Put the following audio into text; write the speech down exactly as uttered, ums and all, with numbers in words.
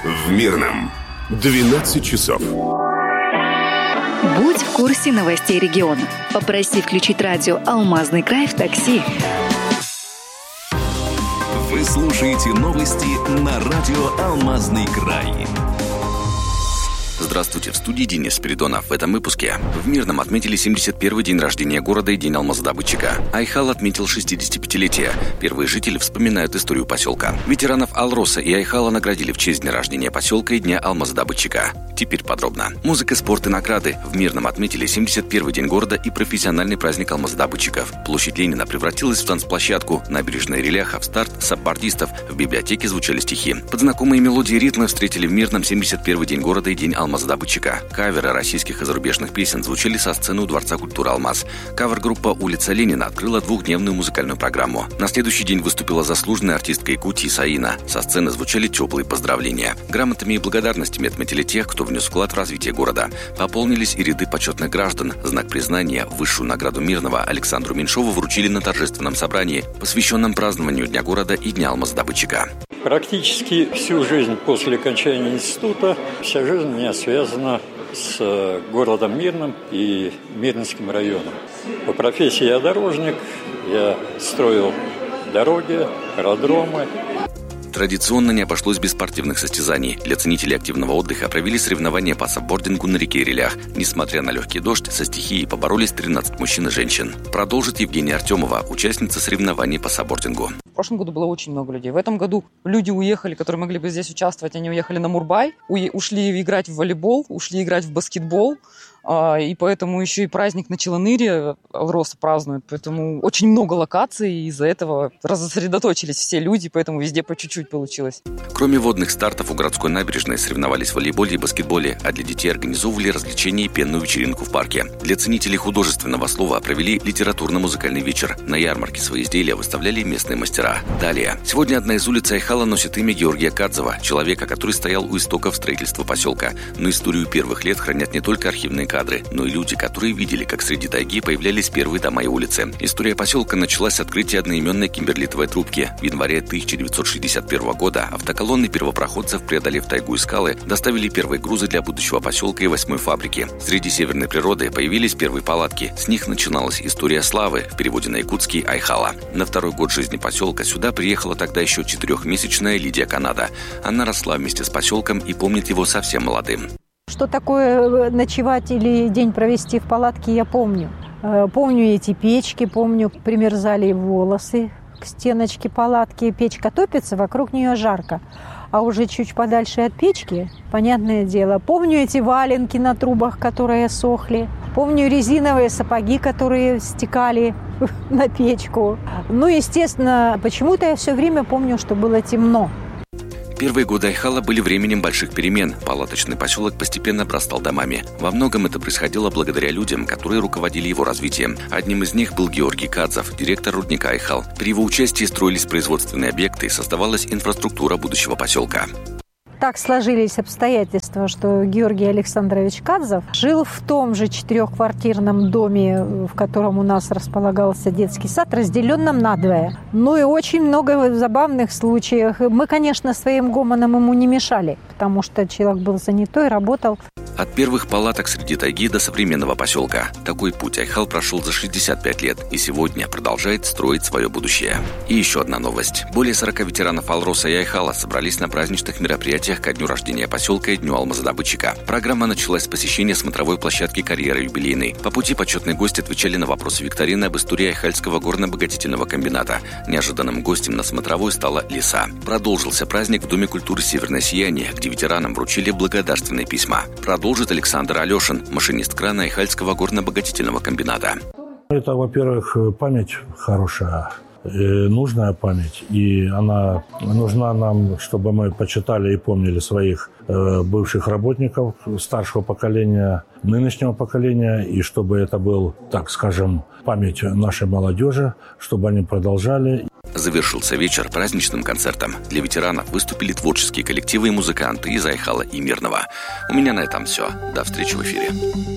В Мирном. двенадцать часов. Будь в курсе новостей региона. Попроси включить радио «Алмазный край» в такси. Вы слушаете новости на радио «Алмазный край». Здравствуйте, в студии Денис Спиридонов. В этом выпуске. В Мирном отметили семьдесят первый день рождения города и день алмазодобытчика. Айхал отметил шестидесятипятилетие. Первые жители вспоминают историю поселка. Ветеранов Алроса и Айхала наградили в честь дня рождения поселка и дня алмазодобытчика. Теперь подробно. Музыка, спорт и награды. В Мирном отметили семьдесят первый день города и профессиональный праздник алмазодобытчиков. Площадь Ленина превратилась в танцплощадку. Набережная Реляха в старт сапбордистов. В библиотеке звучали стихи. Под знакомые мелодии и ритмы встретили в Мирном семьдесят первый день города и день алмазодобытчика. Каверы российских и зарубежных песен звучали со сцены у Дворца культуры «Алмаз». Кавер-группа «Улица Ленина» открыла двухдневную музыкальную программу. На следующий день выступила заслуженная артистка Якутии Саина. Со сцены звучали теплые поздравления. Грамотами и благодарностями отметили тех, кто внес вклад в развитие города. Пополнились и ряды почетных граждан. Знак признания, высшую награду Мирного Александру Меньшову вручили на торжественном собрании, посвященном празднованию Дня города и Дня алмазодобытчика. Практически всю жизнь после окончания института, вся жизнь у меня связана с городом Мирным и Мирнинским районом. По профессии я дорожник, я строил дороги, аэродромы. Традиционно не обошлось без спортивных состязаний. Для ценителей активного отдыха провели соревнования по сапбордингу на реке Релях. Несмотря на легкий дождь, со стихией поборолись тринадцать мужчин и женщин. Продолжит Евгения Артемова, участница соревнований по сапбордингу. В прошлом году было очень много людей. В этом году люди уехали, которые могли бы здесь участвовать, они уехали на Мурбай, ушли играть в волейбол, ушли играть в баскетбол. И поэтому еще и праздник на Челаныре Алроса празднуют. Поэтому очень много локаций, и из-за этого рассредоточились все люди, поэтому везде по чуть-чуть получилось. Кроме водных стартов, у городской набережной соревновались в волейболе и баскетболе, а для детей организовывали развлечения и пенную вечеринку в парке. Для ценителей художественного слова провели литературно-музыкальный вечер. На ярмарке свои изделия выставляли местные мастера. Далее. Сегодня одна из улиц Айхала носит имя Георгия Кадзова, человека, который стоял у истоков строительства поселка. Но историю первых лет хранят не только архивные кадры, но и люди, которые видели, как среди тайги появлялись первые дома и улицы. История поселка началась с открытия одноименной кимберлитовой трубки. В январе тысяча девятьсот шестьдесят первого года автоколонны первопроходцев, преодолев тайгу и скалы, доставили первые грузы для будущего поселка и восьмой фабрики. Среди северной природы появились первые палатки. С них начиналась история славы, в переводе на якутский Айхала. На второй год жизни поселка сюда приехала тогда еще четырехмесячная Лидия Канада. Она росла вместе с поселком и помнит его совсем молодым. Что такое ночевать или день провести в палатке, я помню. Помню эти печки, помню, примерзали волосы к стеночке палатки. Печка топится, вокруг нее жарко. А уже чуть подальше от печки, понятное дело, помню эти валенки на трубах, которые сохли. Помню резиновые сапоги, которые стекали на печку. Ну, естественно, почему-то я все время помню, что было темно. Первые годы Айхала были временем больших перемен. Палаточный поселок постепенно обрастал домами. Во многом это происходило благодаря людям, которые руководили его развитием. Одним из них был Георгий Кадзов, директор рудника Айхал. При его участии строились производственные объекты и создавалась инфраструктура будущего поселка. Так сложились обстоятельства, что Георгий Александрович Кадзов жил в том же четырехквартирном доме, в котором у нас располагался детский сад, разделенном надвое. Ну и очень много забавных случаев. Мы, конечно, своим гомоном ему не мешали, потому что человек был занятой, работал. От первых палаток среди тайги до современного поселка. Такой путь Айхал прошел за шестьдесят пять лет и сегодня продолжает строить свое будущее. И еще одна новость. Более сорока ветеранов Алроса и Айхала собрались на праздничных мероприятиях ко дню рождения поселка и дню алмазодобытчика. Программа началась с посещения смотровой площадки карьеры юбилейной. По пути почетные гости отвечали на вопросы викторины об истории Айхальского горно-обогатительного комбината. Неожиданным гостем на смотровой стала лиса. Продолжился праздник в Доме культуры «Северное сияние», где ветеранам вручили благодарственные письма. Продолжит Александр Алешин, машинист крана Айхальского горно-обогатительного комбината. Это, во-первых, память хорошая, нужная память, и она нужна нам, чтобы мы почитали и помнили своих бывших работников старшего поколения, нынешнего поколения, и чтобы это был, так скажем, память нашей молодежи, чтобы они продолжали. Завершился вечер праздничным концертом. Для ветеранов выступили творческие коллективы и музыканты из Айхала и Мирного. У меня на этом все. До встречи в эфире.